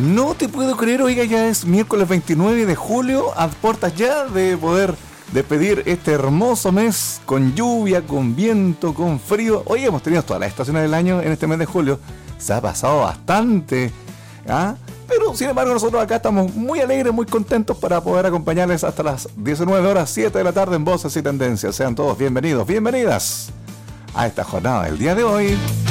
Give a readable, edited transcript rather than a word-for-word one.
No te puedo creer, oiga, ya es miércoles 29 de julio, a puertas ya de poder despedir este hermoso mes con lluvia, con viento, con frío. Hoy hemos tenido todas las estaciones del año en este mes de julio. Se ha pasado bastante, ¿ah? Pero sin embargo nosotros acá estamos muy alegres, muy contentos para poder acompañarles hasta las 19 horas, 7 de la tarde en Voces y Tendencias. Sean todos bienvenidos, bienvenidas a esta jornada del día de hoy.